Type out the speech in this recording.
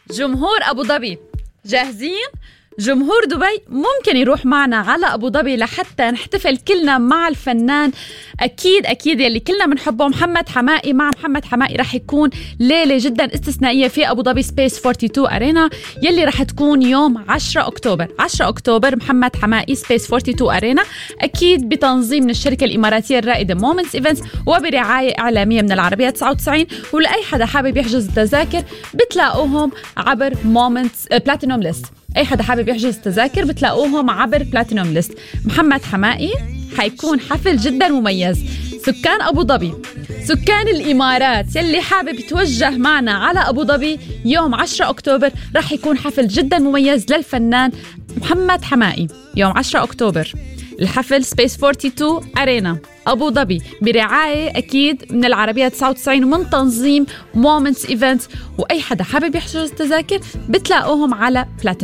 جمهور أبو ظبي جاهزين؟ جمهور دبي ممكن يروح معنا على أبو ظبي لحتى نحتفل كلنا مع الفنان أكيد يلي كلنا بنحبه محمد حمائي. مع محمد حمائي رح يكون ليلة جدا استثنائية في أبو ظبي سبيس 42 أرينا يلي رح تكون يوم 10 أكتوبر. محمد حمائي سبيس 42 أرينا أكيد بتنظيم من الشركة الإماراتية الرائدة مومنتس إيفنتس وبرعاية إعلامية من العربية 99. ولأي حدا حابب يحجز التذاكر بتلاقوهم عبر مومنتس بلاتينوم ليست. أي حدا حابب يحجز تذاكر بتلاقوهم عبر بلاتينوم ليست. محمد حمائي حيكون حفل جدا مميز. سكان أبو ظبي، سكان الإمارات يلي حابب يتوجه معنا على أبو ظبي يوم 10 أكتوبر رح يكون حفل جدا مميز للفنان محمد حمائي يوم 10 أكتوبر. الحفل سبيس 42 أرينا أبو ظبي برعاية أكيد من العربية 99 ومن تنظيم مومنتس إيفنتس. وأي حدا حابب يحجز التذاكر بتلاقوهم على بلاتينوم.